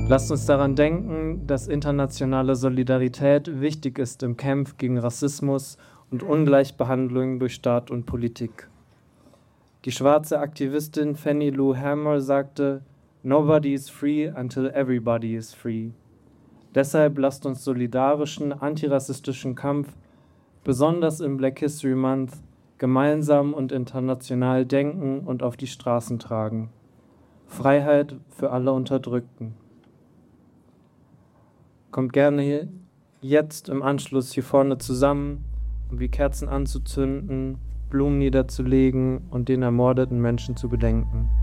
Lasst uns daran denken, dass internationale Solidarität wichtig ist im Kampf gegen Rassismus und Ungleichbehandlung durch Staat und Politik. Die schwarze Aktivistin Fannie Lou Hamer sagte, "Nobody is free until everybody is free." Deshalb lasst uns solidarischen, antirassistischen Kampf, besonders im Black History Month, gemeinsam und international denken und auf die Straßen tragen. Freiheit für alle Unterdrückten. Kommt gerne jetzt im Anschluss hier vorne zusammen, um wie Kerzen anzuzünden, Blumen niederzulegen und den ermordeten Menschen zu gedenken.